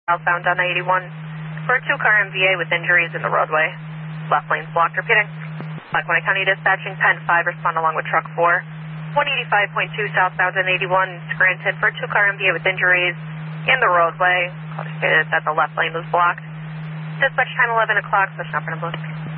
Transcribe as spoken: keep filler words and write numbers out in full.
southbound on I eighty-one for a two-car M V A with injuries in the roadway. Left lane's blocked. Repeating. Lackawanna County dispatching ten five, respond along with truck four. one eighty-five point two southbound on eighty-one, Scranton for a two-car M V A with injuries in the roadway. Call stated that the left lane was blocked. Dispatch time eleven o'clock, switch operative.